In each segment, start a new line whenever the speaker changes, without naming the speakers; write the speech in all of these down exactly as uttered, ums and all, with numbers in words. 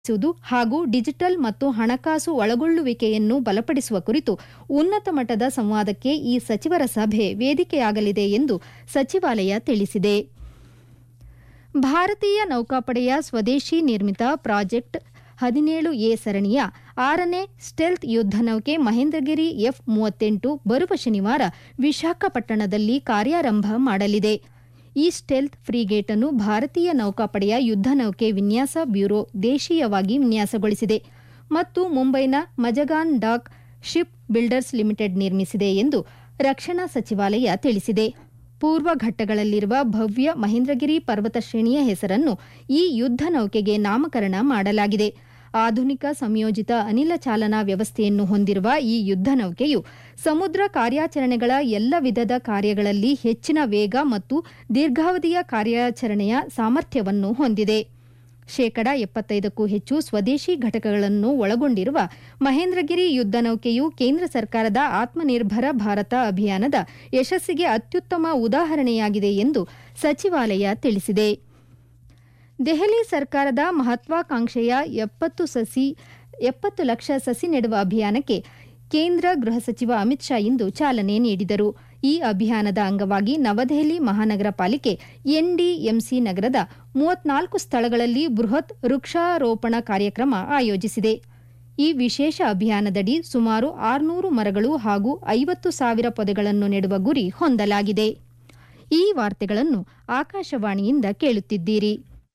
ಹಾಗೂ ಡಿಜಿಟಲ್ ಮತ್ತು ಹಣಕಾಸು ಒಳಗೊಳ್ಳುವಿಕೆಯನ್ನು ಬಲಪಡಿಸುವ ಕುರಿತು ಉನ್ನತ ಮಟ್ಟದ ಸಂವಾದಕ್ಕೆ ಈ ಸಚಿವರ ಸಭೆ ವೇದಿಕೆಯಾಗಲಿದೆ ಎಂದು ಸಚಿವಾಲಯ ತಿಳಿಸಿದೆ. ಭಾರತೀಯ ನೌಕಾಪಡೆಯ ಸ್ವದೇಶಿ ನಿರ್ಮಿತ ಪ್ರಾಜೆಕ್ಟ್ ಹದಿನೇಳು ಎ ಸರಣಿಯ ಆರನೇ ಸ್ಟೆಲ್ತ್ ಯುದ್ಧ ನೌಕೆ ಮಹೇಂದ್ರಗಿರಿ ಎಫ್ ಮೂವತ್ತೆಂಟು ಬರುವ ಶನಿವಾರ ವಿಶಾಖಪಟ್ಟಣದಲ್ಲಿ ಕಾರ್ಯಾರಂಭ ಮಾಡಲಿದೆ. ಈ ಸ್ಟೆಲ್ತ್ ಫ್ರಿಗೇಟ್ ಅನ್ನು ಭಾರತೀಯ ನೌಕಾಪಡೆಯ ಯುದ್ಧ ನೌಕೆ ವಿನ್ಯಾಸ ಬ್ಯೂರೋ ದೇಶೀಯವಾಗಿ ವಿನ್ಯಾಸಗೊಳಿಸಿದೆ ಮತ್ತು ಮುಂಬೈನ Mazagon dock ship builders limited ನಿರ್ಮಿಸಿದೆ ಎಂದು ರಕ್ಷಣಾ ಸಚಿವಾಲಯ ತಿಳಿಸಿದೆ. ಪೂರ್ವ ಘಟ್ಟಗಳಲ್ಲಿರುವ ಭವ್ಯ ಮಹೇಂದ್ರಗಿರಿ ಪರ್ವತ ಶ್ರೇಣಿಯ ಹೆಸರನ್ನು ಈ ಯುದ್ಧ ನೌಕೆಗೆ ನಾಮಕರಣ ಮಾಡಲಾಗಿದೆ. ಆಧುನಿಕ ಸಂಯೋಜಿತ ಅನಿಲ ಚಾಲನಾ ವ್ಯವಸ್ಥೆಯನ್ನು ಹೊಂದಿರುವ ಈ ಯುದ್ಧ ನೌಕೆಯು ಸಮುದ್ರ ಕಾರ್ಯಾಚರಣೆಗಳ ಎಲ್ಲ ವಿಧದ ಕಾರ್ಯಗಳಲ್ಲಿ ಹೆಚ್ಚಿನ ವೇಗ ಮತ್ತು ದೀರ್ಘಾವಧಿಯ ಕಾರ್ಯಾಚರಣೆಯ ಸಾಮರ್ಥ್ಯವನ್ನು ಹೊಂದಿದೆ. ಶೇಕಡ ಎಪ್ಪತ್ತೈದಕ್ಕೂ ಹೆಚ್ಚು ಸ್ವದೇಶಿ ಘಟಕಗಳನ್ನು ಒಳಗೊಂಡಿರುವ ಮಹೇಂದ್ರಗಿರಿ ಯುದ್ಧ ನೌಕೆಯು ಕೇಂದ್ರ ಸರ್ಕಾರದ ಆತ್ಮನಿರ್ಭರ ಭಾರತ ಅಭಿಯಾನದ ಯಶಸ್ಸಿಗೆ ಅತ್ಯುತ್ತಮ ಉದಾಹರಣೆಯಾಗಿದೆ ಎಂದು ಸಚಿವಾಲಯ ತಿಳಿಸಿದೆ. ದೆಹಲಿ ಸರ್ಕಾರದ ಮಹತ್ವಾಕಾಂಕ್ಷೆಯ ಎಪ್ಪತ್ತು ಸಸಿ ಎಪ್ಪತ್ತು ಲಕ್ಷ ಸಸಿ ನೆಡುವ ಅಭಿಯಾನಕ್ಕೆ ಕೇಂದ್ರ ಗೃಹ ಸಚಿವ ಅಮಿತ್ ಶಾ ಇಂದು ಚಾಲನೆ ನೀಡಿದರು. ಈ ಅಭಿಯಾನದ ಅಂಗವಾಗಿ ನವದೆಹಲಿ ಮಹಾನಗರ ಪಾಲಿಕೆ ಎನ್ಡಿಎಂಸಿ ನಗರದ ಮೂವತ್ನಾಲ್ಕು ಸ್ಥಳಗಳಲ್ಲಿ ಬೃಹತ್ ವೃಕ್ಷಾರೋಪಣ ಕಾರ್ಯಕ್ರಮ ಆಯೋಜಿಸಿದೆ. ಈ ವಿಶೇಷ ಅಭಿಯಾನದಡಿ ಸುಮಾರು ಆರುನೂರು ಮರಗಳು ಹಾಗೂ ಐವತ್ತು ಸಾವಿರ ಪೊದೆಗಳನ್ನು ನೆಡುವ ಗುರಿ ಹೊಂದಲಾಗಿದೆ. ಈ ವಾರ್ತೆಗಳನ್ನು ಆಕಾಶವಾಣಿಯಿಂದ ಕೇಳುತ್ತಿದ್ದೀರಿ.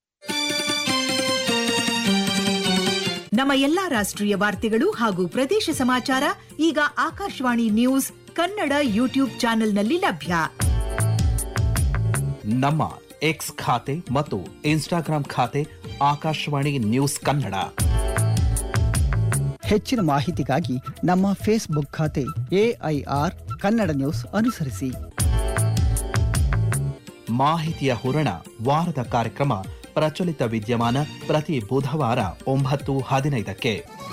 ನಮ್ಮ ಎಲ್ಲಾ ರಾಷ್ಟ್ರೀಯ ವಾರ್ತೆಗಳು ಹಾಗೂ ಪ್ರದೇಶ ಸಮಾಚಾರ ಈಗ ಆಕಾಶವಾಣಿ ನ್ಯೂಸ್ ಕನ್ನಡ ಯೂಟ್ಯೂಬ್ ಚಾನೆಲ್ನಲ್ಲಿ ಲಭ್ಯ.
ನಮ್ಮ ಎಕ್ಸ್ ಖಾತೆ ಮತ್ತು ಇನ್ಸ್ಟಾಗ್ರಾಂ ಖಾತೆ ಆಕಾಶವಾಣಿ ನ್ಯೂಸ್ ಕನ್ನಡ.
ಹೆಚ್ಚಿನ ಮಾಹಿತಿಗಾಗಿ ನಮ್ಮ ಫೇಸ್ಬುಕ್ ಖಾತೆ ಎಐಆರ್ ಕನ್ನಡ ನ್ಯೂಸ್ ಅನುಸರಿಸಿ.
ಮಾಹಿತಿಯ ಹೂರಣ ವಾರದ ಕಾರ್ಯಕ್ರಮ ಪ್ರಚಲಿತ ವಿದ್ಯಮಾನ ಪ್ರತಿ ಬುಧವಾರ ಒಂಬತ್ತು ಹದಿನೈದಕ್ಕೆ.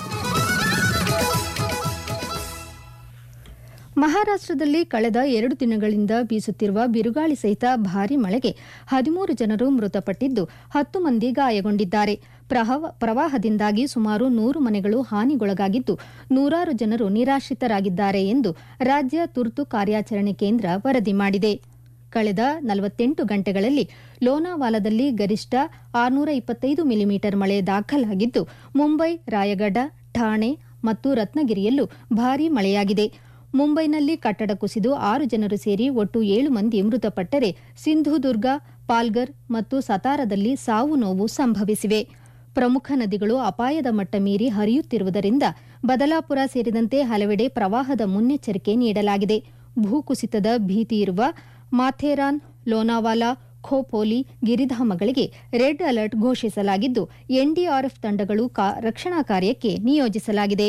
ಮಹಾರಾಷ್ಟ್ರದಲ್ಲಿ ಕಳೆದ ಎರಡು ದಿನಗಳಿಂದ ಬೀಸುತ್ತಿರುವ ಬಿರುಗಾಳಿ ಸಹಿತ ಭಾರೀ ಮಳೆಗೆ ಹದಿಮೂರು ಜನರು ಮೃತಪಟ್ಟಿದ್ದು ಹತ್ತು ಮಂದಿ ಗಾಯಗೊಂಡಿದ್ದಾರೆ. ಪ್ರವಾಹದಿಂದಾಗಿ ಸುಮಾರು ನೂರು ಮನೆಗಳು ಹಾನಿಗೊಳಗಾಗಿದ್ದು ನೂರಾರು ಜನರು ನಿರಾಶ್ರಿತರಾಗಿದ್ದಾರೆ ಎಂದು ರಾಜ್ಯ ತುರ್ತು ಕಾರ್ಯಾಚರಣೆ ಕೇಂದ್ರ ವರದಿ ಮಾಡಿದೆ. ಕಳೆದ ನಲವತ್ತೆಂಟು ಗಂಟೆಗಳಲ್ಲಿ ಲೋನಾವಾಲಾದಲ್ಲಿ ಗರಿಷ್ಠ ಆರುನೂರ ಇಪ್ಪತ್ತೈದು ಮಿಲಿಮೀಟರ್ ಮಳೆ ದಾಖಲಾಗಿದ್ದು ಮುಂಬೈ, ರಾಯಗಢ, ಠಾಣೆ ಮತ್ತು ರತ್ನಗಿರಿಯಲ್ಲೂ ಭಾರೀ ಮಳೆಯಾಗಿದೆ. ಮುಂಬೈನಲ್ಲಿ ಕಟ್ಟಡ ಕುಸಿದು ಆರು ಜನರು ಸೇರಿ ಒಟ್ಟು ಏಳು ಮಂದಿ ಮೃತಪಟ್ಟರೆ ಸಿಂಧುದುರ್ಗ, ಪಾಲ್ಗರ್ ಮತ್ತು ಸತಾರದಲ್ಲಿ ಸಾವು ನೋವು ಸಂಭವಿಸಿವೆ. ಪ್ರಮುಖ ನದಿಗಳು ಅಪಾಯದ ಮಟ್ಟ ಮೀರಿ ಹರಿಯುತ್ತಿರುವುದರಿಂದ ಬದಲಾಪುರ ಸೇರಿದಂತೆ ಹಲವೆಡೆ ಪ್ರವಾಹದ ಮುನ್ನೆಚ್ಚರಿಕೆ ನೀಡಲಾಗಿದೆ. ಭೂಕುಸಿತದ ಭೀತಿಯಿರುವ Matheran, Lonavala, Khopoli, ಗಿರಿಧಾಮಗಳಿಗೆ red alert ಘೋಷಿಸಲಾಗಿದ್ದು NDRF ತಂಡಗಳು ರಕ್ಷಣಾ ಕಾರ್ಯಕ್ಕೆ ನಿಯೋಜಿಸಲಾಗಿದೆ.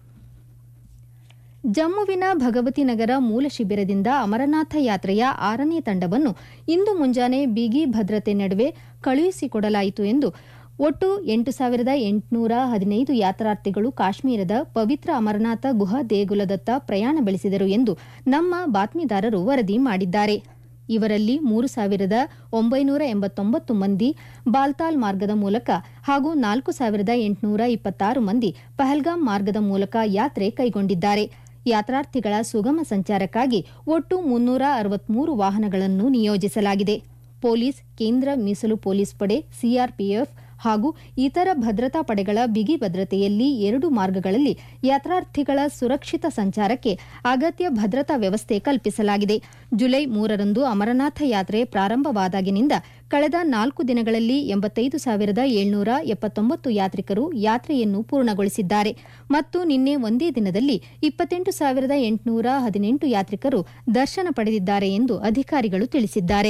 ಜಮ್ಮುವಿನ ಭಗವತಿ ನಗರ ಮೂಲ ಶಿಬಿರದಿಂದ ಅಮರನಾಥ ಯಾತ್ರೆಯ ಆರನೇ ತಂಡವನ್ನು ಇಂದು ಮುಂಜಾನೆ ಬಿಗಿ ಭದ್ರತೆ ನಡುವೆ ಕಳುಹಿಸಿಕೊಡಲಾಯಿತು ಎಂದು ಒಟ್ಟು ಎಂಟು ಸಾವಿರದ ಎಂಟುನೂರ ಹದಿನೈದು ಯಾತ್ರಾರ್ಥಿಗಳು ಕಾಶ್ಮೀರದ ಪವಿತ್ರ ಅಮರನಾಥ ಗುಹಾ ದೇಗುಲದತ್ತ ಪ್ರಯಾಣ ಬೆಳೆಸಿದರು ಎಂದು ನಮ್ಮ ಬಾತ್ಮೀದಾರರು ವರದಿ ಮಾಡಿದ್ದಾರೆ. ಇವರಲ್ಲಿ ಮೂರು ಸಾವಿರದ ಒಂಬೈನೂರ ಎಂಬತ್ತೊಂಬತ್ತು ಮಂದಿ ಬಾಲ್ತಾಲ್ ಮಾರ್ಗದ ಮೂಲಕ ಹಾಗೂ ನಾಲ್ಕು ಸಾವಿರದ ಎಂಟುನೂರ ಇಪ್ಪತ್ತಾರು ಮಂದಿ ಪಹಲ್ಗಾಮ್ ಮಾರ್ಗದ ಮೂಲಕ ಯಾತ್ರೆ ಕೈಗೊಂಡಿದ್ದಾರೆ. ಯಾತ್ರಾರ್ಥಿಗಳ ಸುಗಮ ಸಂಚಾರಕ್ಕಾಗಿ ಒಟ್ಟು ಮುನ್ನೂರ ಅರವತ್ಮೂರು ವಾಹನಗಳನ್ನು ನಿಯೋಜಿಸಲಾಗಿದೆ. ಪೊಲೀಸ್, ಕೇಂದ್ರ ಮೀಸಲು ಪೊಲೀಸ್ ಪಡೆ, ಸಿಆರ್ಪಿಎಫ್ ಹಾಗೂ ಇತರ ಭದ್ರತಾ ಪಡೆಗಳ ಬಿಗಿ ಭದ್ರತೆಯಲ್ಲಿ ಎರಡು ಮಾರ್ಗಗಳಲ್ಲಿ ಯಾತ್ರಾರ್ಥಿಗಳ ಸುರಕ್ಷಿತ ಸಂಚಾರಕ್ಕೆ ಅಗತ್ಯ ಭದ್ರತಾ ವ್ಯವಸ್ಥೆ ಕಲ್ಪಿಸಲಾಗಿದೆ. ಜುಲೈ ಮೂರರಂದು ಅಮರನಾಥ ಯಾತ್ರೆ ಪ್ರಾರಂಭವಾದಾಗಿನಿಂದ ಕಳೆದ ನಾಲ್ಕು ದಿನಗಳಲ್ಲಿ ಎಂಬತ್ತೈದು ಸಾವಿರದ ಏಳ್ನೂರ ಎಪ್ಪತ್ತೊಂಬತ್ತು ಯಾತ್ರಿಕರು ಯಾತ್ರೆಯನ್ನು ಪೂರ್ಣಗೊಳಿಸಿದ್ದಾರೆ ಮತ್ತು ನಿನ್ನೆ ಒಂದೇ ದಿನದಲ್ಲಿ ಇಪ್ಪತ್ತೆಂಟು ಸಾವಿರದ ಎಂಟುನೂರ ಹದಿನೆಂಟು ಯಾತ್ರಿಕರು ದರ್ಶನ ಪಡೆದಿದ್ದಾರೆ ಎಂದು ಅಧಿಕಾರಿಗಳು ತಿಳಿಸಿದ್ದಾರೆ.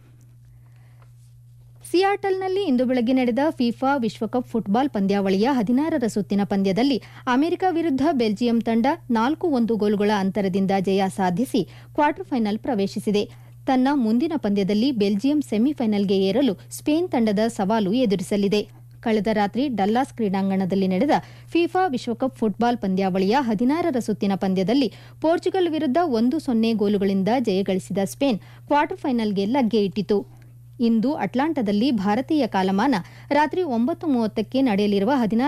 ಸಿಯಾಟಲ್ನಲ್ಲಿ ಇಂದು ಬೆಳಗ್ಗೆ ನಡೆದ ಫಿಫಾ ವಿಶ್ವಕಪ್ ಫುಟ್ಬಾಲ್ ಪಂದ್ಯಾವಳಿಯ ಹದಿನಾರರ ಸುತ್ತಿನ ಪಂದ್ಯದಲ್ಲಿ ಅಮೆರಿಕ ವಿರುದ್ಧ ಬೆಲ್ಜಿಯಂ ತಂಡ ನಾಲ್ಕು ಒಂದು ಗೋಲುಗಳ ಅಂತರದಿಂದ ಜಯ ಸಾಧಿಸಿ ಕ್ವಾರ್ಟರ್ ಫೈನಲ್ ಪ್ರವೇಶಿಸಿದೆ. ತನ್ನ ಮುಂದಿನ ಪಂದ್ಯದಲ್ಲಿ ಬೆಲ್ಜಿಯಂ ಸೆಮಿಫೈನಲ್ಗೆ ಏರಲು ಸ್ಪೇನ್ ತಂಡದ ಸವಾಲು ಎದುರಿಸಲಿದೆ. ಕಳೆದ ರಾತ್ರಿ ಡಲ್ಲಾಸ್ ಕ್ರೀಡಾಂಗಣದಲ್ಲಿ ನಡೆದ ಫಿಫಾ ವಿಶ್ವಕಪ್ ಫುಟ್ಬಾಲ್ ಪಂದ್ಯಾವಳಿಯ ಹದಿನಾರರ ಸುತ್ತಿನ ಪಂದ್ಯದಲ್ಲಿ ಪೋರ್ಚುಗಲ್ ವಿರುದ್ಧ ಒಂದು ಸೊನ್ನೆ ಗೋಲುಗಳಿಂದ ಜಯಗಳಿಸಿದ ಸ್ಪೇನ್ ಕ್ವಾರ್ಟರ್ ಫೈನಲ್ಗೆ ಲಗ್ಗೆ ಇಟ್ಟಿತು. ಇಂದು ಅಟ್ಲಾಂಟಾದಲ್ಲಿ ಭಾರತೀಯ ಕಾಲಮಾನ ರಾತ್ರಿ ಒಂಬತ್ತು ಮೂವತ್ತಕ್ಕೆ ನಡೆಯಲಿರುವ ಹದಿನಾರು